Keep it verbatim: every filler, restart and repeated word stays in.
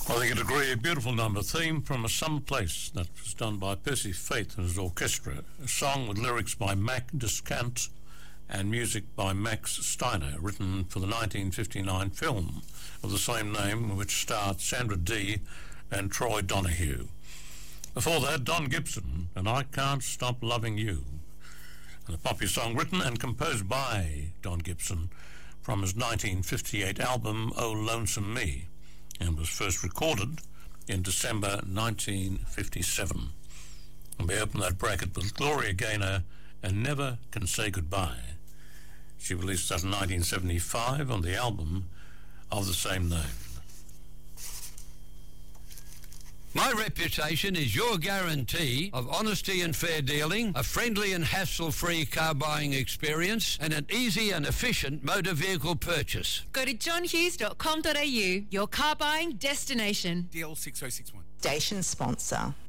I think you'd agree, a beautiful number, theme from a Some Place that was done by Percy Faith and his orchestra, a song with lyrics by Mac Descant and music by Max Steiner, written for the nineteen fifty-nine film of the same name, which starred Sandra Dee and Troy Donahue. Before that, Don Gibson and I Can't Stop Loving You, and a popular song written and composed by Don Gibson from his nineteen fifty-eight album Oh Lonesome Me, and was first recorded in December nineteen fifty-seven. And we open that bracket with Gloria Gaynor and Never Can Say Goodbye. She released that in nineteen seventy-five on the album of the same name. My reputation is your guarantee of honesty and fair dealing, a friendly and hassle-free car buying experience, and an easy and efficient motor vehicle purchase. Go to john hughes dot com dot a u, your car buying destination. D L six oh six one. Station sponsor.